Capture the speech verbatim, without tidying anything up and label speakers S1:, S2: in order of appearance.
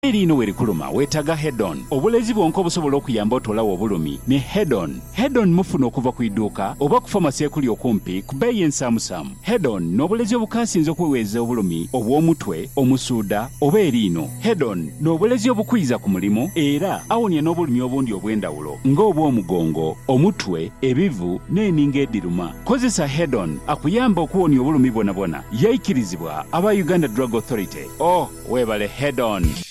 S1: Erino werikuluma wetaga Head-On. Obulezi bwonko busobola okuyamba otolawo obulumi ne Head-On. Head-On mufuna okuva ku idduuka oba ku famasi ekuli okumpi ku bbeeyi ensaamusaamu. Head-On n'obulezi obukasinze okuweweeza obulumi obw'omutwe, omusuuda oba eriino. Head-On n'obulezi obukwiza ku mulimu era awonya n'obulumi obundi obw'endawulo ng'obw'omugongo, omutwe, ebivu n'eninga eddiruma. Kozesa Head-On akuyamba okuwonya obulumi bwonabwona. Yayikirizibwa aba Uganda Drug Authority. Oh, weebale Head-On.